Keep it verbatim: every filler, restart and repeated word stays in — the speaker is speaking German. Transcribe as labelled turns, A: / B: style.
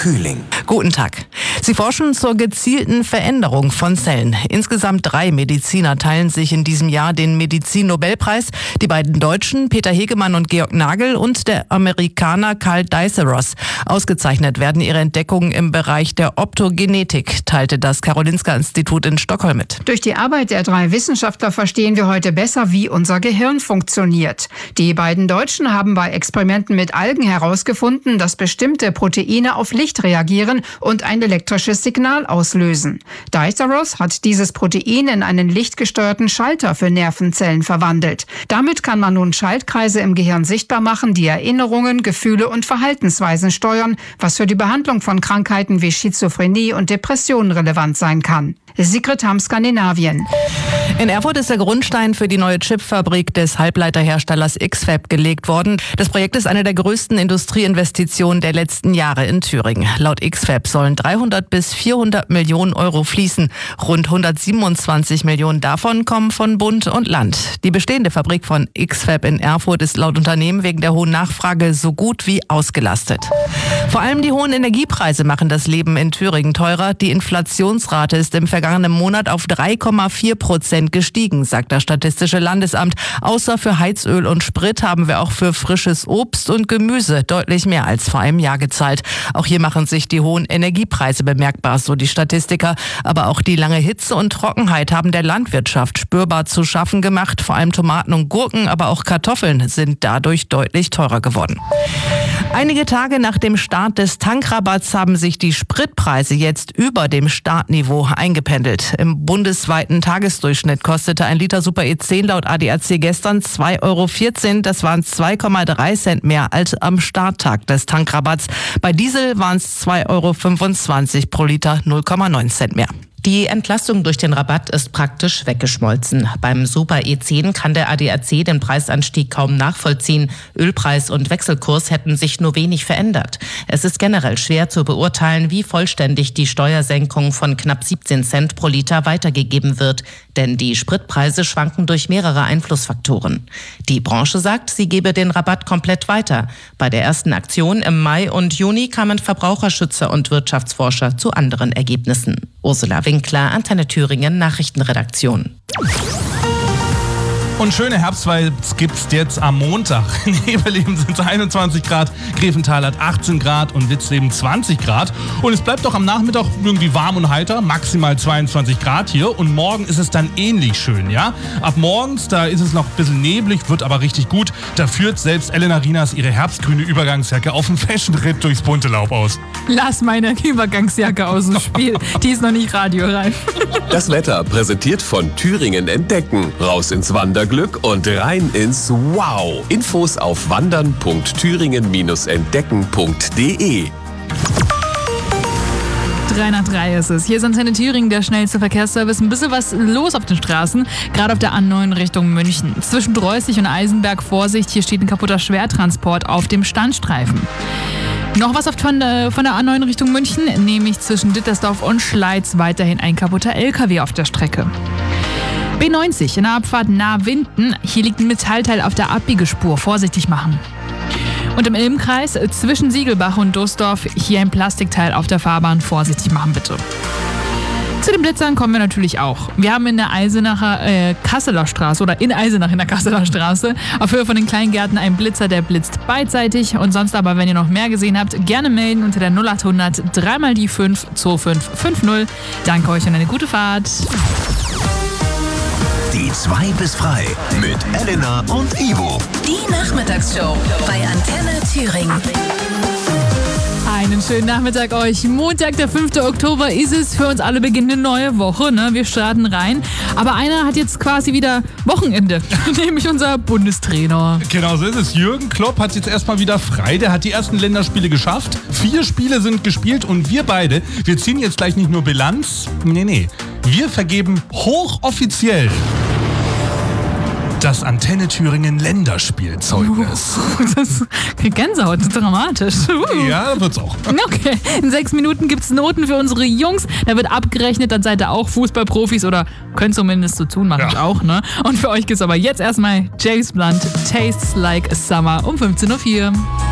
A: Kühling.
B: Guten Tag. Sie forschen zur gezielten Veränderung von Zellen. Insgesamt drei Mediziner teilen sich in diesem Jahr den Medizin-Nobelpreis. Die beiden Deutschen, Peter Hegemann und Georg Nagel, und der Amerikaner Karl Diceros. Ausgezeichnet werden ihre Entdeckungen im Bereich der Optogenetik, teilte das Karolinska-Institut in Stockholm mit.
C: Durch die Arbeit der drei Wissenschaftler verstehen wir heute besser, wie unser Gehirn funktioniert. Die beiden Deutschen haben bei Experimenten mit Algen herausgefunden, dass bestimmte Proteine auf Licht reagieren und ein elektrisches Signal auslösen. Diceros hat dieses Protein in einen lichtgesteuerten Schalter für Nervenzellen verwandelt. Damit kann man nun Schaltkreise im Gehirn sichtbar machen, die Erinnerungen, Gefühle und Verhaltensweisen steuern, was für die Behandlung von Krankheiten wie Schizophrenie und Depressionen relevant sein kann. Sigrid Hamm, Skandinavien.
B: In Erfurt ist der Grundstein für die neue Chipfabrik des Halbleiterherstellers X-Fab gelegt worden. Das Projekt ist eine der größten Industrieinvestitionen der letzten Jahre in Thüringen. Laut X-Fab sollen dreihundert bis vierhundert Millionen Euro fließen. Rund hundertsiebenundzwanzig Millionen davon kommen von Bund und Land. Die bestehende Fabrik von X-Fab in Erfurt ist laut Unternehmen wegen der hohen Nachfrage so gut wie ausgelastet. Vor allem die hohen Energiepreise machen das Leben in Thüringen teurer. Die Inflationsrate ist im vergangenen Monat auf drei Komma vier Prozent gestiegen, sagt das Statistische Landesamt. Außer für Heizöl und Sprit haben wir auch für frisches Obst und Gemüse deutlich mehr als vor einem Jahr gezahlt. Auch hier machen sich die hohen Energiepreise bemerkbar, so die Statistiker. Aber auch die lange Hitze und Trockenheit haben der Landwirtschaft spürbar zu schaffen gemacht. Vor allem Tomaten und Gurken, aber auch Kartoffeln sind dadurch deutlich teurer geworden. Einige Tage nach dem Start des Tankrabatts haben sich die Spritpreise jetzt über dem Startniveau eingependelt. Im bundesweiten Tagesdurchschnitt kostete ein Liter Super E zehn laut A D A C gestern zwei Euro vierzehn. Das waren zwei Komma drei Cent mehr als am Starttag des Tankrabatts. Bei Diesel waren es zwei Euro fünfundzwanzig pro Liter, null Komma neun Cent mehr.
D: Die Entlastung durch den Rabatt ist praktisch weggeschmolzen. Beim Super E zehn kann der A D A C den Preisanstieg kaum nachvollziehen. Ölpreis und Wechselkurs hätten sich nur wenig verändert. Es ist generell schwer zu beurteilen, wie vollständig die Steuersenkung von knapp siebzehn Cent pro Liter weitergegeben wird. Denn die Spritpreise schwanken durch mehrere Einflussfaktoren. Die Branche sagt, sie gebe den Rabatt komplett weiter. Bei der ersten Aktion im Mai und Juni kamen Verbraucherschützer und Wirtschaftsforscher zu anderen Ergebnissen. Ursula Winkler, Antenne Thüringen, Nachrichtenredaktion.
E: Und schöne Herbstvibes gibt's jetzt am Montag. In Eberleben sind es einundzwanzig Grad, Grevental hat achtzehn Grad und Witzleben zwanzig Grad. Und es bleibt doch am Nachmittag irgendwie warm und heiter, maximal zweiundzwanzig Grad hier. Und morgen ist es dann ähnlich schön, ja? Ab morgens, da ist es noch ein bisschen neblig, wird aber richtig gut. Da führt selbst Elena Rinas ihre herbstgrüne Übergangsjacke auf dem Fashion-Ritt durchs bunte Laub aus.
F: Lass meine Übergangsjacke aus dem Spiel, die ist noch nicht radioreif.
A: Das Wetter präsentiert von Thüringen Entdecken. Raus ins Wanderglück und rein ins Wow. Infos auf wandern punkt thüringen entdecken punkt de.
F: drei nach drei ist es. Hier ist Antenne Thüringen, der schnellste Verkehrsservice. Ein bisschen was los auf den Straßen, gerade auf der A neun Richtung München. Zwischen Dreußig und Eisenberg Vorsicht, hier steht ein kaputter Schwertransport auf dem Standstreifen. Noch was von der, von der A neun Richtung München, nämlich zwischen Dittersdorf und Schleiz weiterhin ein kaputter L K W auf der Strecke. B neunzig in der Abfahrt nahe Winden, hier liegt ein Metallteil auf der Abbiegespur, vorsichtig machen. Und im Ilmkreis zwischen Siegelbach und Dostorf hier ein Plastikteil auf der Fahrbahn, vorsichtig machen bitte. Zu den Blitzern kommen wir natürlich auch. Wir haben in der Eisenacher äh, Kasseler Straße oder in Eisenach in der Kasseler Straße auf Höhe von den Kleingärten einen Blitzer, der blitzt beidseitig. Und sonst aber, wenn ihr noch mehr gesehen habt, gerne melden unter der null achthundert drei mal die fünf zwei fünf fünf null. Danke euch und eine gute Fahrt.
A: Die zwei bis frei mit Elena und Ivo.
G: Die Nachmittagsshow bei Antenne Thüringen.
F: Einen schönen Nachmittag euch. Montag, der fünfte Oktober ist es. Für uns alle beginnt eine neue Woche. Ne? Wir starten rein. Aber einer hat jetzt quasi wieder Wochenende. Nämlich unser Bundestrainer.
E: Genau so ist es. Jürgen Klopp hat jetzt erstmal wieder frei. Der hat die ersten Länderspiele geschafft. Vier Spiele sind gespielt und wir beide, wir ziehen jetzt gleich nicht nur Bilanz. Nee, nee. Wir vergeben hochoffiziell das Antenne Thüringen Länderspielzeugnis.
F: Uh, das ist Gänsehaut, das ist dramatisch. Uh.
E: Ja, wird's auch.
F: Okay, in sechs Minuten gibt's Noten für unsere Jungs. Da wird abgerechnet, dann seid ihr auch Fußballprofis oder könnt zumindest so tun, mache ja. ich auch, ne? Und für euch gibt's aber jetzt erstmal James Blunt, Tastes Like a Summer um fünfzehn Uhr vier.